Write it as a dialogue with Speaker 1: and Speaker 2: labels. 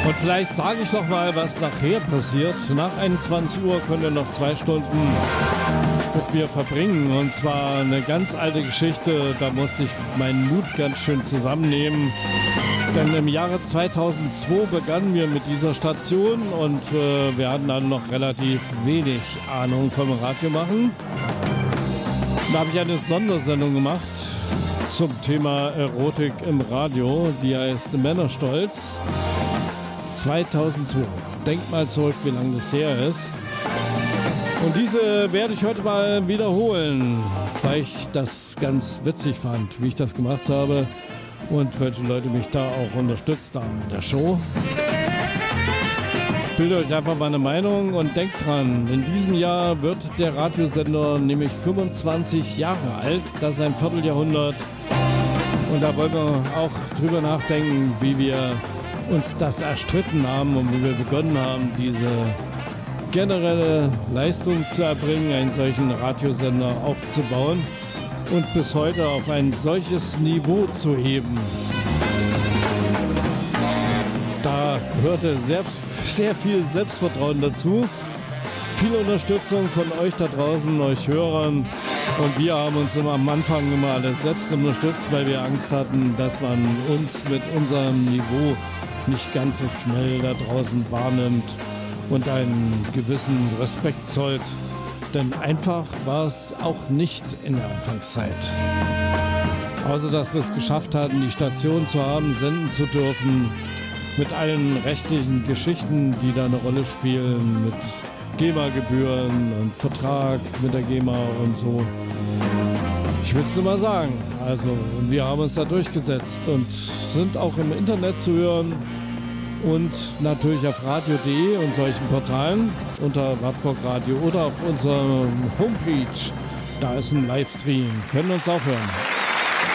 Speaker 1: Und vielleicht sage ich noch mal, was nachher passiert. Nach 21 Uhr könnt ihr noch 2 Stunden mit mir verbringen. Und zwar eine ganz alte Geschichte. Da musste ich meinen Mut ganz schön zusammennehmen. Denn im Jahre 2002 begannen wir mit dieser Station und wir hatten dann noch relativ wenig Ahnung vom Radio machen. Da habe ich eine Sondersendung gemacht zum Thema Erotik im Radio. Die heißt Männerstolz. 2002. Denkt mal zurück, wie lange das her ist. Und diese werde ich heute mal wiederholen, weil ich das ganz witzig fand, wie ich das gemacht habe und welche Leute mich da auch unterstützt haben in der Show. Bildet euch einfach mal eine Meinung und denkt dran, in diesem Jahr wird der Radiosender nämlich 25 Jahre alt, das ist ein Vierteljahrhundert. Und da wollen wir auch drüber nachdenken, wie wir uns das erstritten haben und wie wir begonnen haben, diese generelle Leistung zu erbringen, einen solchen Radiosender aufzubauen und bis heute auf ein solches Niveau zu heben. Da gehörte sehr viel Selbstvertrauen dazu, viel Unterstützung von euch da draußen, euch Hörern. Und wir haben uns immer am Anfang immer alles selbst unterstützt, weil wir Angst hatten, dass man uns mit unserem Niveau nicht ganz so schnell da draußen wahrnimmt und einen gewissen Respekt zollt. Denn einfach war es auch nicht in der Anfangszeit. Außer dass wir es geschafft hatten, die Station zu haben, senden zu dürfen, mit allen rechtlichen Geschichten, die da eine Rolle spielen, mit GEMA-Gebühren und Vertrag mit der GEMA und so. Ich will es nur mal sagen. Also, wir haben uns da durchgesetzt und sind auch im Internet zu hören und natürlich auf radio.de und solchen Portalen unter Wartburg Radio oder auf unserer Homepage. Da ist ein Livestream. Können uns auch hören.